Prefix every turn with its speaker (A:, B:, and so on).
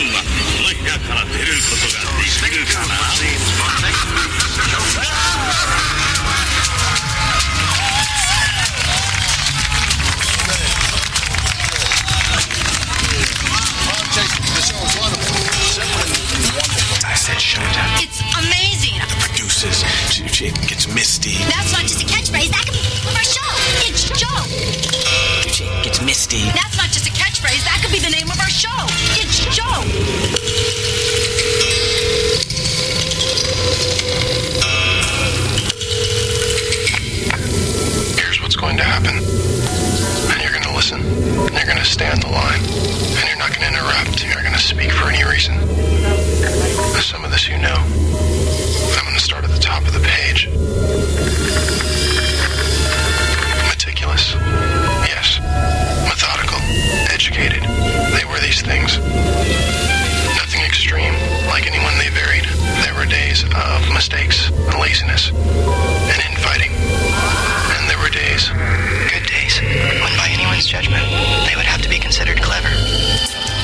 A: はこの部屋から出ることができるかな。
B: I said showtime.
C: It's amazing.
B: The producers, it gets misty.
C: That's not just a catchphrase. That could be the name of our show. It's Joe.
B: It gets misty.
C: That's not just a catchphrase. That could be the name of our show. It's Joe.
D: Here's what's going to happen. And you're going to listen. And you're going to stay on the line. And you're not going to interrupt. You're not going to speak for any reason. Some of this you know. I'm going to start at the top of the page. Meticulous. Yes. Methodical. Educated. They were these things. Nothing extreme, like anyone they varied. There were days of mistakes, and laziness, and infighting. And there were days, good days, when by anyone's judgment, they would have to be considered clever.